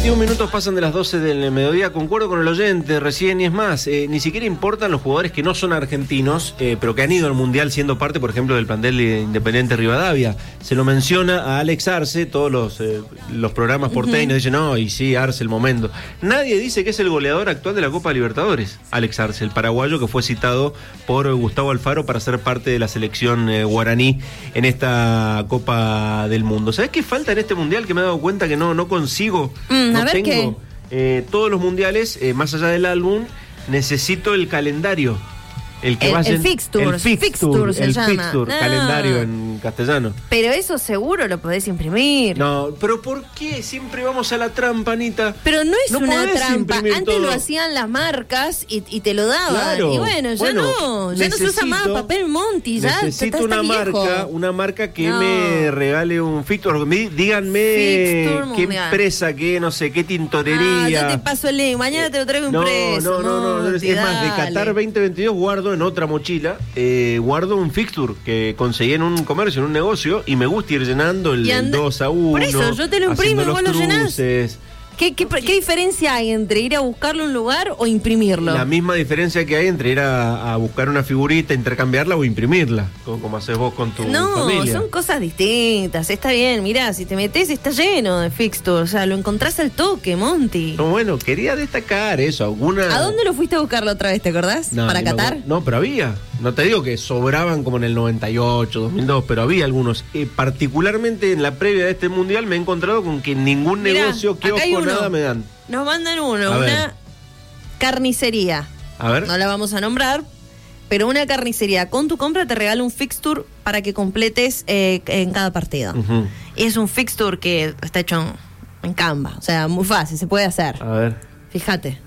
21 minutos pasan de las 12 del mediodía. Concuerdo con el oyente recién, y es más, ni siquiera importan los jugadores que no son argentinos, pero que han ido al Mundial siendo parte, por ejemplo, del plantel de Independiente Rivadavia. Se lo menciona a Alex Arce, todos los programas porteños dicen, no, y sí, Arce, el momento. Nadie dice que es el goleador actual de la Copa Libertadores, Alex Arce, el paraguayo que fue citado por Gustavo Alfaro para ser parte de la selección guaraní en esta Copa del Mundo. ¿Sabés qué falta en este Mundial que me he dado cuenta que no consigo? No tengo todos los mundiales, más allá del álbum, necesito el calendario. El fixture se llama. Calendario en castellano. Pero eso seguro lo podés imprimir. No, pero ¿por qué siempre vamos a la trampa, Anita? Pero no es una trampa. Antes todo lo hacían las marcas y te lo daban. Claro. Y ya no se usa más papel Monty. Ya necesito una marca que me regale un fixture. Díganme qué empresa, qué no sé, qué tintorería. Yo te paso el link, mañana te lo traigo impreso. No. Es más, de Qatar 2022 guardo en otra mochila, guardo un fixture que conseguí en un comercio, en un negocio, y me gusta ir llenando el 2-1. Por eso, yo te lo imprimo y vos lo llenás. ¿Qué diferencia hay entre ir a buscarlo a un lugar o imprimirlo? La misma diferencia que hay entre ir a buscar una figurita, intercambiarla o imprimirla, como haces vos con tu familia. No, son cosas distintas. Está bien, mirá, si te metés está lleno de fixtures, o sea, lo encontrás al toque, Monty. No, bueno, quería destacar eso. ¿A dónde lo fuiste a buscarlo otra vez, te acordás? ¿Para Qatar? No, pero había. No te digo que sobraban como en el 98, 2002, pero había algunos. Particularmente en la previa de este Mundial me he encontrado con que ningún negocio, kiosco, nada me dan. Nos mandan una carnicería. A ver. No la vamos a nombrar, pero una carnicería. Con tu compra te regala un fixture para que completes en cada partido. Y es un fixture que está hecho en Canva. O sea, muy fácil, se puede hacer. A ver. Fíjate.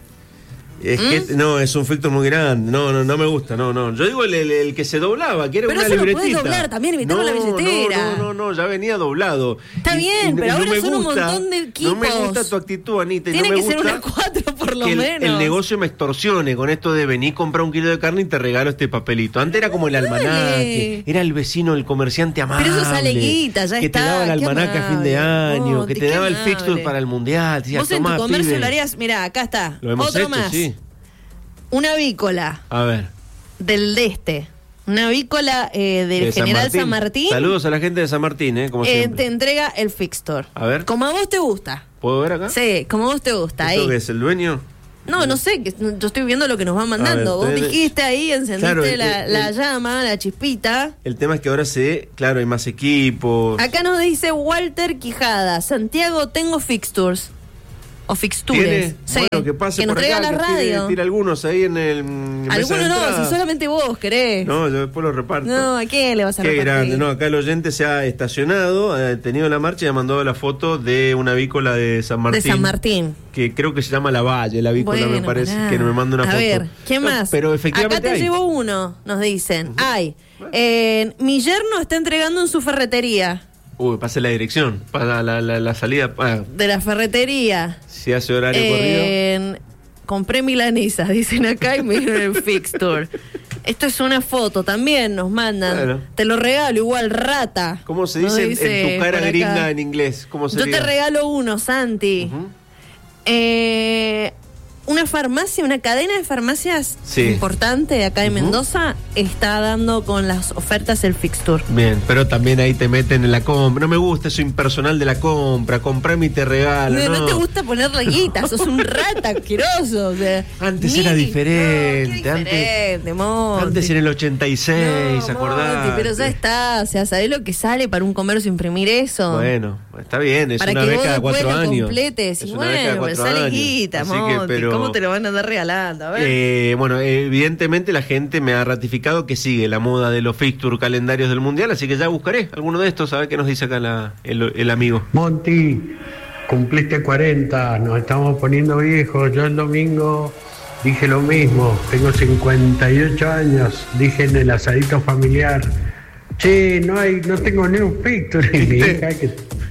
Es que no, es un fixture muy grande. No me gusta. No. Yo digo el que se doblaba, que era una libretita. Pero eso lo podés doblar también y meterlo en la billetera. No, ya venía doblado. Está bien, pero ahora son un montón de equipos. No me gusta tu actitud, Anita. Tiene que ser una 4 por lo menos. El negocio me extorsione con esto de venir, comprar un kilo de carne y te regalo este papelito. Antes era como el almanaque. Era el vecino, el comerciante amable. Pero eso sale guita, ya que está. Que te daba el almanaque a fin de año, que te daba el fixture para el Mundial. Vos en tu comercio lo harías, mirá, acá está. Otro más. Sí. Una avícola. A ver. Una avícola del General San Martín. Saludos a la gente de San Martín, como siempre. Te entrega el fixture. A ver. Como a vos te gusta. ¿Puedo ver acá? Sí, como a vos te gusta. ¿Esto qué es, el dueño? No sé, yo estoy viendo lo que nos van mandando. Vos dijiste ahí, encendiste la llama, la chispita. El tema es que ahora hay más equipos. Acá nos dice Walter Quijada: Santiago, tengo fixtures. O fixtures. Sí. Bueno, que pase que nos por traiga acá, la radio. Tira algunos ahí en el. Algunos no, si solamente vos querés. No, yo después lo reparto. No, ¿a quién le vas a repartir? Qué grande. No, acá el oyente se ha estacionado, ha tenido la marcha y ha mandado la foto de una avícola de San Martín. De San Martín. Que creo que se llama La Valle, la avícola, me parece, que me manda una foto. A ver, ¿qué más? Pero efectivamente acá te llevo uno, nos dicen. Mi yerno está entregando en su ferretería. Pase la dirección, para la salida. De la ferretería. Si hace horario corrido. Compré milanesas, dicen acá, y miren el fixture. Esto es una foto, también nos mandan. Claro. Te lo regalo, igual, rata. ¿Cómo se dice en tu cara gringa en inglés? ¿Cómo sería? Yo te regalo uno, Santi. Una farmacia, una cadena de farmacias importante de acá de Mendoza está dando con las ofertas el fixture. Bien, pero también ahí te meten en la compra. No me gusta eso impersonal de la compra. Comprame y te regalo. No te gusta poner reguitas, sos un rata asqueroso. O sea, antes era diferente. Antes en el 86, ¿acordás? Pero ya está, o sea, ¿sabés lo que sale para un comercio imprimir eso? Bueno, está bien, es para una vez cada 4 años. Completes, y bueno, pero sale guita, ¿cómo te lo van a andar regalando? A ver. Bueno, evidentemente la gente me ha ratificado que sigue la moda de los fixture calendarios del Mundial, así que ya buscaré alguno de estos, a ver qué nos dice acá el amigo. Monty, cumpliste 40, nos estamos poniendo viejos. Yo el domingo dije lo mismo, tengo 58 años, dije en el asadito familiar, che, no tengo ni un fixture. Y mi hija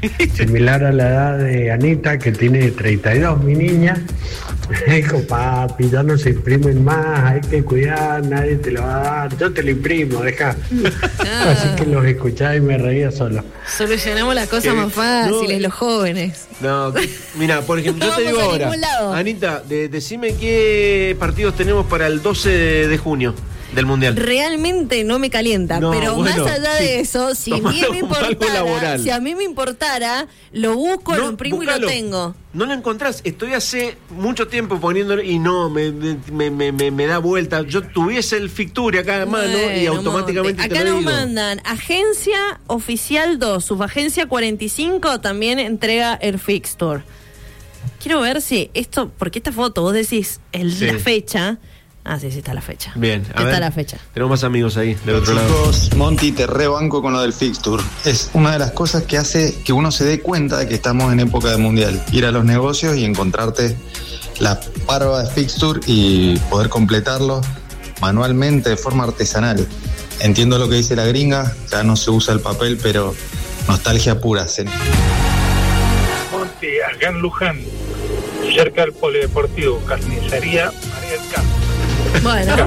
similar a la edad de Anita, que tiene 32, mi niña. Dijo, papi, ya no se imprimen más, hay que cuidar, nadie te lo va a dar, yo te lo imprimo, deja. Así que los escuchaba y me reía solo. Solucionamos las cosas más fáciles, los jóvenes. No, mira, por ejemplo, yo te digo ahora, Anita, decime qué partidos tenemos para el 12 de junio del Mundial. Realmente no me calienta, pero bueno, más allá de eso, si a mí me importara, lo busco, lo imprimo y lo tengo. No lo encontrás, estoy hace mucho tiempo poniéndolo y no, me da vuelta. Yo tuviese el Ficture acá a mano y automáticamente acá nos mandan, Agencia Oficial 2, Subagencia 45 también entrega el Fixture. Quiero ver si esto, porque esta foto, vos decís la fecha. Ah, sí, está la fecha. Bien, está la fecha. Tenemos más amigos ahí, del otro lado. Chicos, Monty, te rebanco con lo del Fixture. Es una de las cosas que hace que uno se dé cuenta de que estamos en época de Mundial. Ir a los negocios y encontrarte la parva de Fixture y poder completarlo manualmente, de forma artesanal. Entiendo lo que dice la gringa, ya no se usa el papel, pero nostalgia pura. Monty, acá en Luján, cerca del polideportivo, carnicería María del Carmen. Bueno.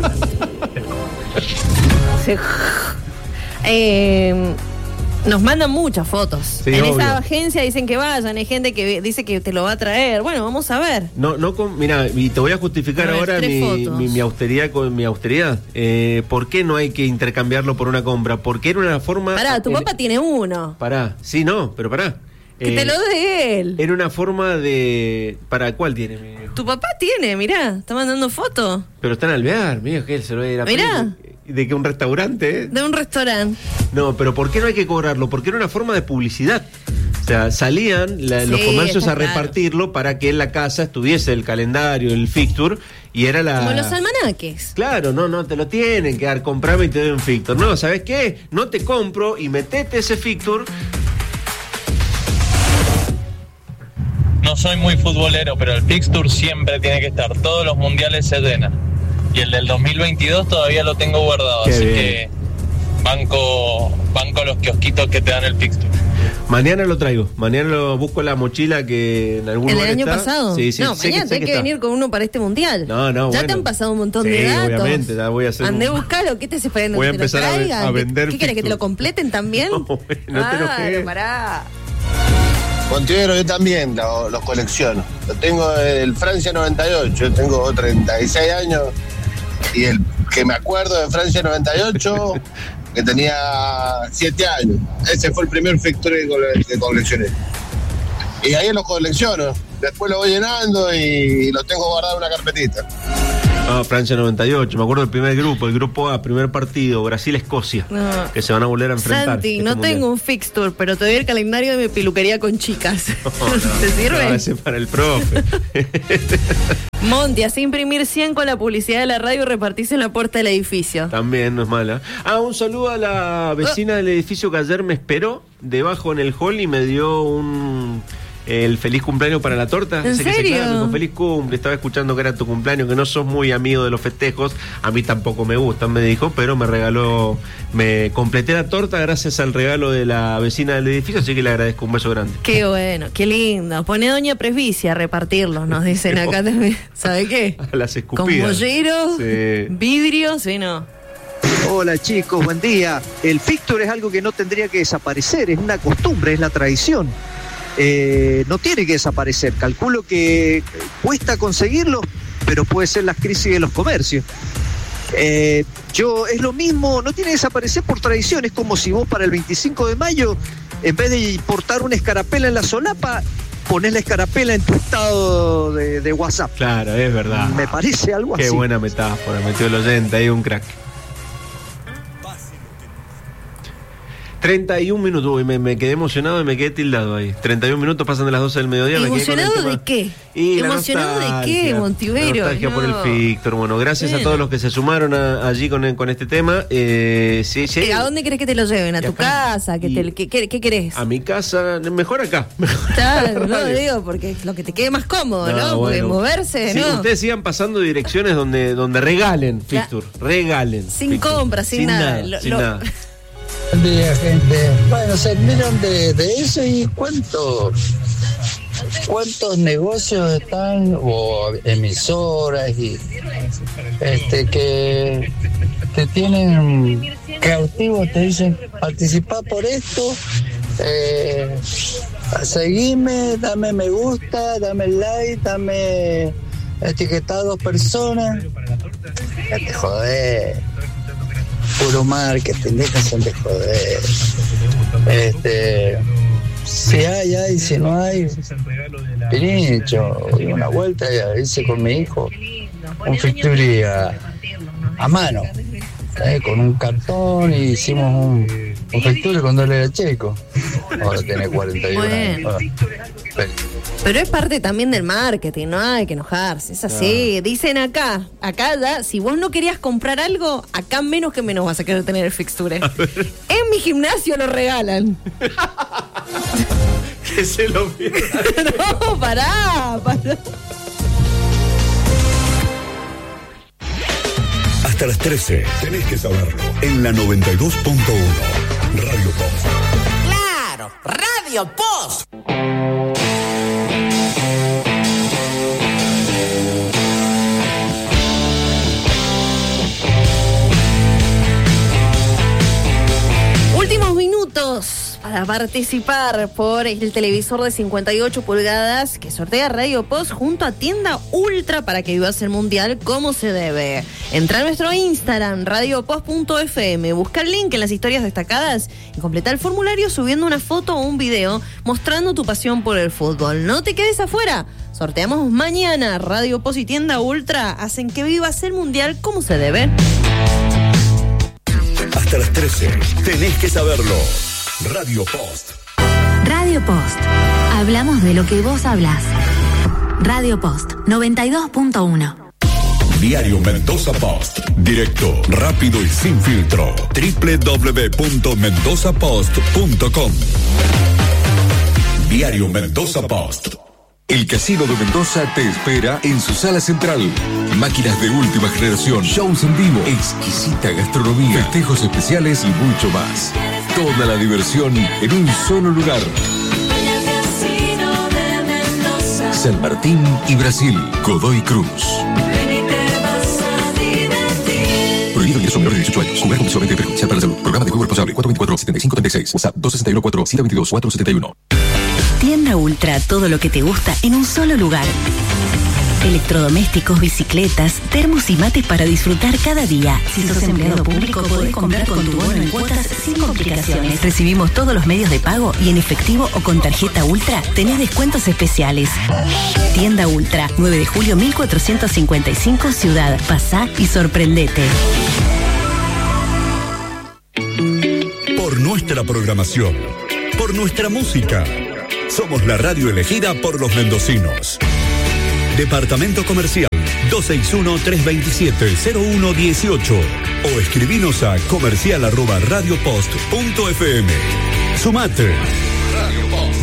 Nos mandan muchas fotos. Sí, en obvio. Esa agencia dicen que vayan, hay gente que dice que te lo va a traer. Bueno, vamos a ver. Mira, y te voy a justificar ahora mi austeridad con mi austeridad. ¿Por qué no hay que intercambiarlo por una compra? Porque era una forma... Tu papá tiene uno. Sí, no, pero pará. Que te lo dé él. Era una forma de... ¿Para cuál tiene, mi hijo? Tu papá tiene, mirá, está mandando fotos. Pero está en Alvear, mío, que él se lo era. Mirá. ¿De qué, un restaurante? De un restaurante. No, pero ¿por qué no hay que cobrarlo? Porque era una forma de publicidad. O sea, salían los comercios a repartirlo para que en la casa estuviese el calendario, el fixture, y era la... Como los almanaques. Claro, no, te lo tienen que dar, comprame y te doy un fixture. No, ¿sabes qué? No te compro y metete ese fixture. No soy muy futbolero, pero el fixture siempre tiene que estar. Todos los mundiales se llenan. Y el del 2022 todavía lo tengo guardado. Qué así bien. Que banco los kiosquitos que te dan el fixture. Mañana lo traigo. Mañana lo busco en la mochila que en algún lugar ¿El año está. pasado? Sí, no, mañana tenés que venir con uno para este mundial. No, ya te han pasado un montón de datos. Obviamente, ya voy a hacer. Andé a buscarlo, ¿qué te hace esperando? Voy a empezar a vender. ¿Qué querés, que te lo completen también? No te enojes. Pará. Montivero, yo también los colecciono. Lo tengo del Francia 98, yo tengo 36 años y el que me acuerdo de Francia 98, que tenía 7 años. Ese fue el primer fixture que coleccioné. Y ahí los colecciono. Después lo voy llenando y los tengo guardado en una carpetita. Francia 98, me acuerdo del primer grupo, el grupo A, primer partido, Brasil-Escocia, que se van a volver a enfrentar. Santi, no tengo un fixture, pero te doy el calendario de mi peluquería con chicas. ¿Te sirve? No, ese para el profe. Monty, así imprimir 100 con la publicidad de la radio y repartirse en la puerta del edificio. También no es mala. Un saludo a la vecina del edificio que ayer me esperó debajo en el hall y me dio el feliz cumpleaños para la torta. ¿En serio? Me dijo, feliz cumple, estaba escuchando que era tu cumpleaños, que no sos muy amigo de los festejos, a mí tampoco me gustan, me dijo, pero me completé la torta gracias al regalo de la vecina del edificio, así que le agradezco, un beso grande. Qué bueno, qué lindo. Pone doña Presbicia a repartirlos, nos dicen acá también. ¿Sabe qué? A las escupidas. Con molleros, vidrios, no. Hola chicos, buen día. El fixture es algo que no tendría que desaparecer, es una costumbre, es la tradición. No tiene que desaparecer. Calculo que cuesta conseguirlo, pero puede ser las crisis de los comercios. Es lo mismo, no tiene que desaparecer por tradición. Es como si vos para el 25 de mayo, en vez de portar una escarapela en la solapa, ponés la escarapela en tu estado de WhatsApp. Claro, es verdad. Me parece algo así. Qué buena metáfora, metió el oyente ahí, un crack. 31 minutos, me quedé emocionado y me quedé tildado ahí. 31 minutos pasan de las 12 del mediodía. ¿Emocionado de qué? ¿Emocionado de qué, Montivero? Nostalgia por el fixture. Bueno, gracias a todos los que se sumaron allí con este tema. Sí. ¿A dónde querés que te lo lleven? ¿A tu casa? ¿Qué querés? A mi casa, mejor acá. Claro, no digo, porque es lo que te quede más cómodo, ¿no? Porque moverse, sí, ¿no? Ustedes sigan pasando direcciones donde regalen fixture. Regalen. Sin compra, sin nada. Sin nada. Buen día, gente. Bueno, se admiran de eso y cuántos negocios están o emisoras y que te tienen cautivo, te dicen participá por esto, seguime, dame me gusta, dame like, dame etiquetá a 2 personas. Ya te joder, puro marketing, déjense de joder. Si hay, si no hay, pincho, di una vuelta, ya hice con mi hijo un fixture a mano, con un cartón, y hicimos un fixture cuando él era chico. Ahora tiene 41 años. Pero es parte también del marketing, no hay que enojarse, es así. Dicen acá ya, si vos no querías comprar algo, acá menos que menos vas a querer tener el fixture. En mi gimnasio lo regalan. Que se lo pierda. No, pará. Hasta las 13, tenés que saberlo. En la 92.1, Radio Post. ¡Claro! ¡Radio Post! Últimos minutos para participar por el televisor de 58 pulgadas que sortea Radio Post junto a Tienda Ultra para que vivas el mundial como se debe. Entra a nuestro Instagram, radiopost.fm, busca el link en las historias destacadas y completa el formulario subiendo una foto o un video mostrando tu pasión por el fútbol. No te quedes afuera. Sorteamos mañana. Radio Post y Tienda Ultra hacen que vivas el mundial como se debe. Hasta las 13, tenés que saberlo. Radio Post. Radio Post. Hablamos de lo que vos hablás. Radio Post 92.1. Diario Mendoza Post. Directo, rápido y sin filtro. www.mendozapost.com. Diario Mendoza Post. El Casino de Mendoza te espera en su sala central. Máquinas de última generación, shows en vivo, exquisita gastronomía, festejos especiales y mucho más. Toda la diversión en un solo lugar. San Martín y Brasil, Godoy Cruz. Prohibido ingreso menor de 18 años. Jugar compulsivamente perjudicial para la salud. Programa de juego responsable 424-7536. WhatsApp 261-4-722-471. Tienda Ultra, todo lo que te gusta en un solo lugar. Electrodomésticos, bicicletas, termos y mates para disfrutar cada día. Si sos empleado público, podés comprar con tu bono en cuotas sin complicaciones. Recibimos todos los medios de pago y en efectivo o con tarjeta Ultra tenés descuentos especiales. Tienda Ultra, 9 de julio 1455, Ciudad. Pasá y sorprendete. Por nuestra programación, por nuestra música, somos la radio elegida por los mendocinos. Departamento Comercial 261-327-0118 o escribinos a comercial@radiopost.fm. Sumate. Radio Post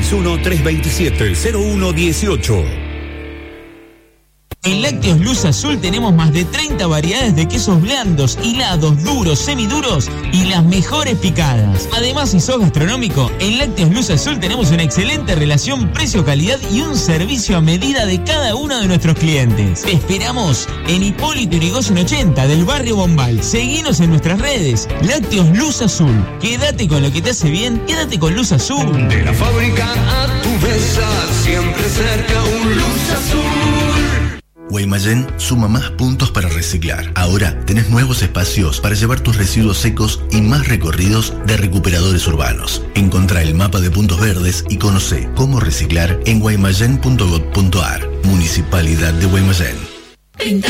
261-327-0118. En Lácteos Luz Azul tenemos más de 30 variedades de quesos blandos, hilados, duros, semiduros y las mejores picadas. Además, si sos gastronómico, en Lácteos Luz Azul tenemos una excelente relación precio-calidad y un servicio a medida de cada uno de nuestros clientes. Te esperamos en Hipólito Yrigoyen 80 del barrio Bombal. Seguinos en nuestras redes. Lácteos Luz Azul. Quédate con lo que te hace bien, quédate con Luz Azul. De la fábrica a tu mesa, siempre cerca un Luz Azul. Guaymallén suma más puntos para reciclar. Ahora tenés nuevos espacios para llevar tus residuos secos y más recorridos de recuperadores urbanos. Encontrá el mapa de puntos verdes y conocé cómo reciclar en guaymallén.gov.ar. Municipalidad de Guaymallén.